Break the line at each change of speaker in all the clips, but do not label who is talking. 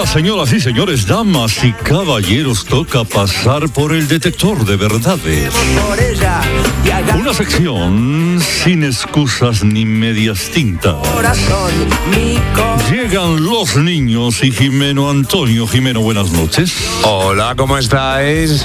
Señoras y señores, damas y caballeros, toca pasar por el detector de verdades. Una sección sin excusas ni medias tintas. Llegan los niños y Jimeno Antonio. Jimeno, buenas noches.
Hola, ¿cómo estáis?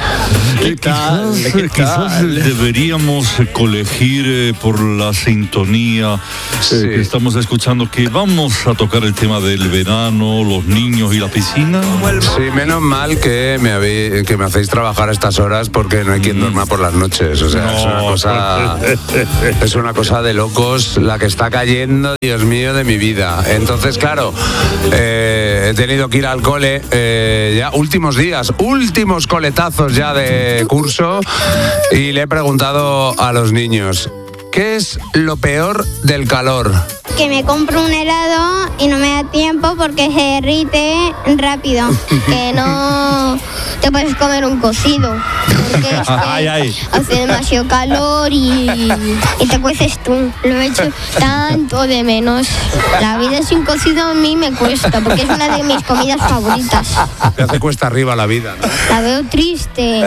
Quizás deberíamos colegir por la sintonía que estamos escuchando que vamos a tocar el tema del verano, los niños y la piscina.
Sí, menos mal que me hacéis trabajar a estas horas porque no hay quien duerma por las noches. O sea, es una cosa de locos la que está cayendo, Dios mío, de mi vida. Entonces, claro, he tenido que ir al cole ya últimos días, últimos coletazos ya de curso, y le he preguntado a los niños, ¿qué es lo peor del calor?
Que me compro un helado y no me da tiempo porque se derrite rápido. Que no te puedes comer un cocido. Porque es que hace demasiado calor y te cueces tú. Lo he hecho tanto de menos. La vida sin cocido a mí me cuesta porque es una de mis comidas favoritas.
Te hace cuesta arriba la vida, ¿no?
La veo triste.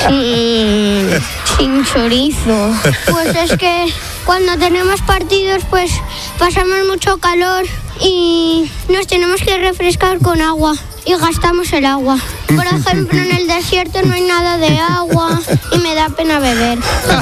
Sin chorizo. Pues es que cuando tenemos partidos, pues pasamos mucho calor y nos tenemos que refrescar con agua y gastamos el agua. Por ejemplo, en el desierto no hay nada de agua y me da pena beber.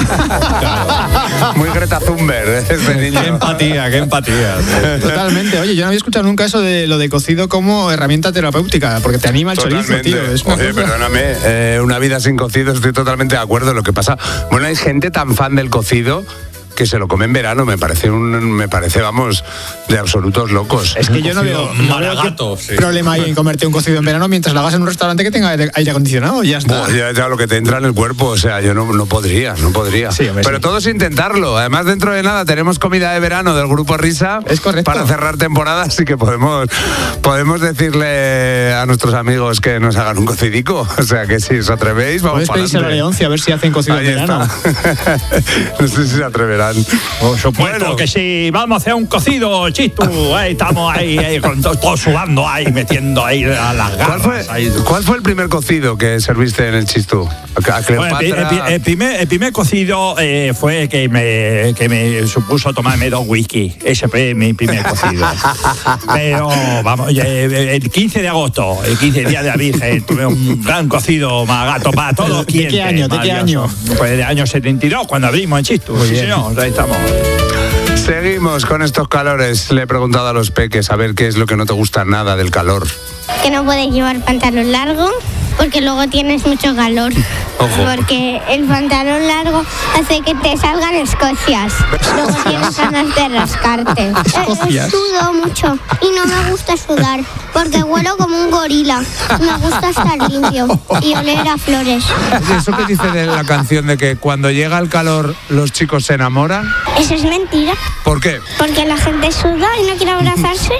Muy Greta Thunberg, este niño.
Qué empatía. Totalmente. Oye, yo no había escuchado nunca eso de lo de cocido como herramienta terapéutica, porque te anima el chorizo, tío.
Oye, perdóname, una vida sin cocido, estoy totalmente de acuerdo. Lo que pasa, bueno, hay gente tan fan del cocido que se lo come en verano, me parece, vamos, de absolutos locos.
Es que yo no veo problema ahí en comerte un cocido en verano mientras lo hagas en un restaurante que tenga aire acondicionado, ya está.
Ya lo que te entra en el cuerpo, o sea, yo no podría. Sí, pero todos intentarlo. Además, dentro de nada tenemos comida de verano del Grupo Risa.
Es correcto.
Para cerrar temporada, así que podemos decirle a nuestros amigos que nos hagan un cocidico. O sea, que si os atrevéis, vamos para adelante.
Podéis pedirse a la Leoncia a ver si hacen cocido en verano.
No sé si se atreverán.
Por supuesto que sí, vamos a hacer un cocido, Chistu. Estamos ahí con todos sudando, ahí metiendo ahí a las garras.
¿Cuál fue el primer cocido que serviste en el Chistu?
Bueno, el primer cocido fue que me supuso tomarme 2 whisky. Ese fue mi primer cocido. Pero vamos, el 15 de agosto, el 15 día de la Virgen, tuve un gran cocido magato para todos los clientes.
¿De qué año?
Pues del año 72, cuando abrimos en Chistu. Sí, señor, ahí estamos.
Seguimos con estos calores. Le he preguntado a los peques a ver qué es lo que no te gusta nada del calor.
Que no puedes llevar pantalón largo porque luego tienes mucho calor.
Ojo.
Porque el pantalón largo hace que te salgan escocias. Luego tienes ganas de rascarte. Sudo mucho y no me gusta sudar porque huelo como un gorila. Me gusta estar limpio y oler a flores.
¿Eso que dice de la canción de que cuando llega el calor los chicos se enamoran?
Eso es mentira.
¿Por qué?
Porque la gente suda y no quiere abrazarse.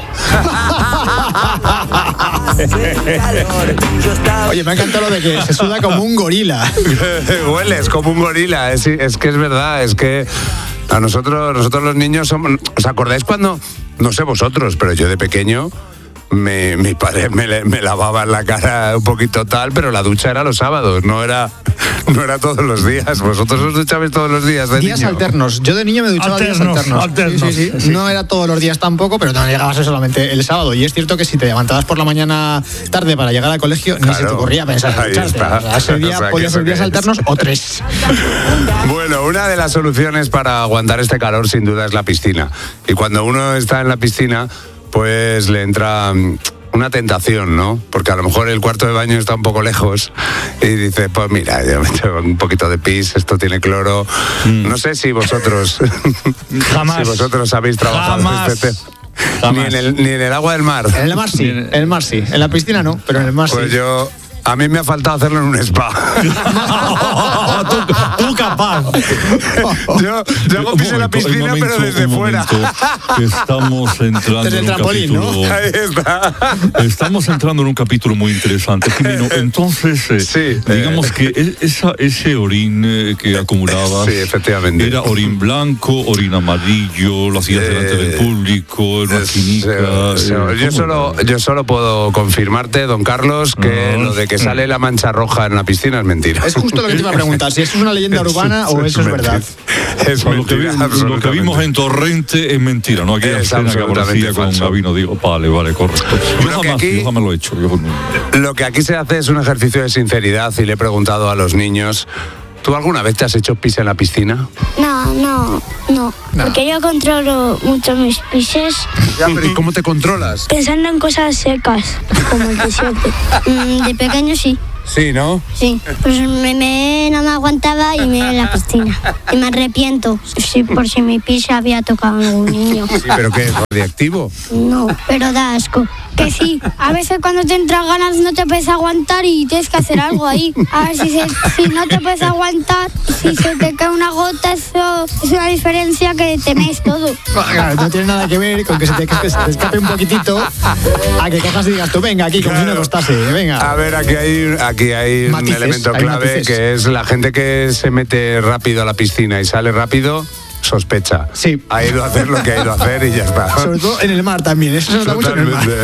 Oye, me ha encantado lo de que se suda como un gorila.
Hueles como un gorila. Es que es verdad, es que a nosotros los niños somos... ¿Os acordáis cuando, no sé vosotros, pero yo de pequeño... Mi padre me lavaba la cara un poquito tal, pero la ducha era los sábados, no era todos los días. ¿Vosotros os duchabais todos los días de
días niño? Alternos. Yo de niño me duchaba días alternos. Sí. No era todos los días tampoco, pero no llegabas solamente el sábado. Y es cierto que si te levantabas por la mañana tarde para llegar al colegio, ni se te ocurría pensar en ducharte. Ese día podía ser días alternos o 3.
Bueno, una de las soluciones para aguantar este calor sin duda es la piscina. Y cuando uno está en la piscina, pues le entra una tentación, ¿no? Porque a lo mejor el cuarto de baño está un poco lejos y dice, pues mira, yo me echo un poquito de pis, esto tiene cloro. No sé si vosotros habéis trabajado este tema. Ni en el agua del mar.
En el mar sí, en la piscina no, pero en el mar
pues
sí.
A mí me ha faltado hacerlo en un spa.
tú capaz.
Yo hago pis en la piscina, pero desde fuera.
Estamos entrando
desde el trampolín, ¿no?
Ahí está.
Estamos entrando en un capítulo muy interesante, Jimeno. Entonces, digamos que ese orín que acumulabas,
efectivamente,
era orín blanco, orín amarillo, lo hacías delante del público, en una clínica.
Yo solo puedo confirmarte, don Carlos, que lo de que sale la mancha roja en la piscina es mentira.
Es justo lo que te iba a preguntar, si eso es una leyenda urbana o eso es verdad.
Es mentira,
lo que vimos en Torrente es mentira, ¿no? Aquella escena que aparecía con Gabino, digo, vale, correcto. Yo jamás lo he hecho.
Lo que aquí se hace es un ejercicio de sinceridad y le he preguntado a los niños, ¿tú alguna vez te has hecho pis en la piscina?
No. Porque yo controlo mucho mis pises.
Ya, pero ¿y cómo te controlas?
Pensando en cosas secas, como el desierto. De pequeño sí.
Sí, ¿no?
Sí, pues no me aguantaba y me en la piscina. Y me arrepiento, por si mi pis había tocado a algún niño.
Sí, ¿pero qué es? ¿Radiactivo?
No, pero da asco. Que sí, a veces cuando te entran ganas no te puedes aguantar y tienes que hacer algo ahí. A ver, si no te puedes aguantar, si se te cae una gota, eso es una diferencia que te mees todo.
Claro, no tiene nada que ver con que se te escape un poquitito a que cojas y digas tú, venga, aquí, como si no costase, venga.
A ver, aquí hay matices, un elemento clave, que es la gente que se mete rápido a la piscina y sale rápido, sospecha.
Sí.
Ha ido a hacer lo que ha ido a hacer y ya está.
Sobre todo en el mar también, eso se nota mucho en el mar.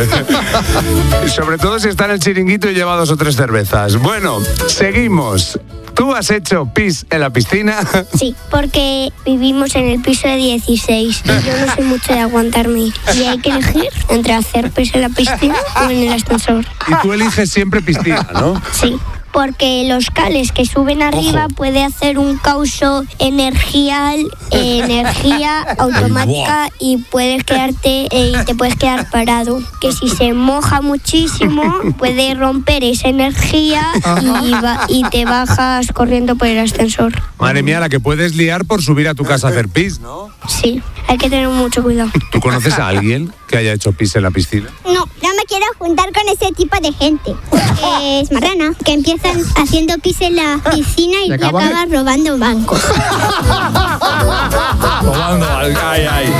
Y sobre todo si está en el chiringuito y lleva 2 o 3 cervezas. Bueno, seguimos. ¿Tú has hecho pis en la piscina?
Sí, porque vivimos en el piso de 16. Yo no soy mucho de aguantarme. Y hay que elegir entre hacer pis en la piscina o en el ascensor.
Y tú eliges siempre piscina, ¿no?
Sí. Porque los cables que suben arriba puede hacer un causo energía automática y puedes quedarte y te puedes quedar parado. Que si se moja muchísimo puede romper esa energía y te bajas corriendo por el ascensor.
Madre mía, la que puedes liar por subir a tu casa a hacer pis, ¿no?
Sí, hay que tener mucho cuidado.
¿Tú conoces a alguien que haya hecho pis en la piscina?
No me quiero juntar con ese tipo de gente. Es marrana, que empiezan haciendo pis en la piscina y acaban robando bancos.
Robando, ay.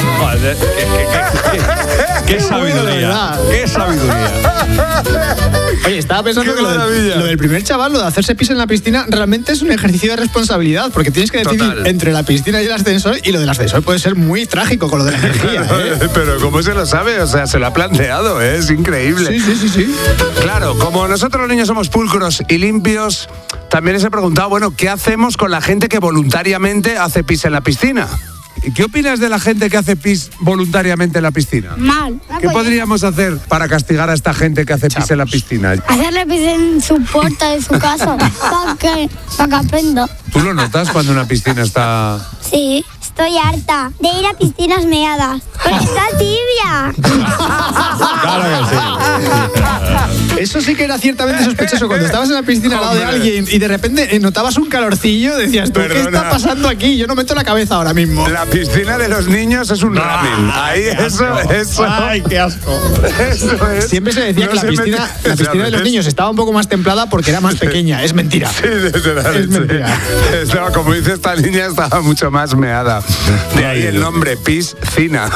Qué sabiduría. Qué sabiduría.
Oye, estaba pensando que lo del primer chaval, lo de hacerse pis en la piscina, realmente es un ejercicio de responsabilidad, porque tienes que decidir entre la piscina y el ascensor, y lo del ascensor puede ser muy trágico con lo de la energía, ¿eh?
Pero ¿cómo se lo sabe? O sea, se lo ha planteado, ¿eh? Es increíble.
Sí.
Claro, como nosotros los niños somos pulcros y limpios, también les he preguntado, bueno, ¿qué hacemos con la gente que voluntariamente hace pis en la piscina? ¿Y qué opinas de la gente que hace pis voluntariamente en la piscina?
Mal.
¿Qué podríamos hacer para castigar a esta gente que hace pis en la piscina?
Hacerle pis en su puerta de su casa para que aprenda.
¿Tú lo notas cuando una piscina está...?
Sí, estoy harta de ir a piscinas meadas. Porque está tibia.
Claro que sí.
Eso sí que era ciertamente sospechoso. Cuando estabas en la piscina al lado de alguien y de repente notabas un calorcillo, decías, ¿tú qué está pasando aquí? Yo no meto la cabeza ahora mismo.
La piscina de los niños es un ramen. Ahí, eso.
Ay, qué asco.
Eso es.
Siempre se decía que la piscina de los niños estaba un poco más templada porque era más pequeña. Es mentira.
Sí, literalmente.
Es mentira.
Estaba, como dice esta niña, estaba mucho más meada. De ahí el nombre, piscina.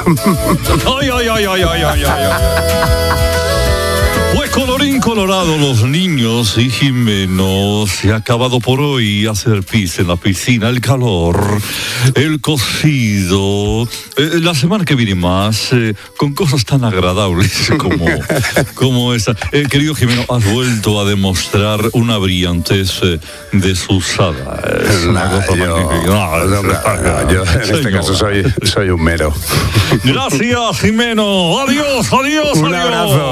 Pues colorín colorado, los niños y Jimeno, se ha acabado por hoy hacer pis en la piscina, el calor, el cocido. La semana que viene más, con cosas tan agradables como esa. Querido Jimeno, has vuelto a demostrar una brillantez desusada. Es una cosa magnífica.
Yo en este caso soy un mero.
Gracias, Jimeno. Adiós.
Un abrazo.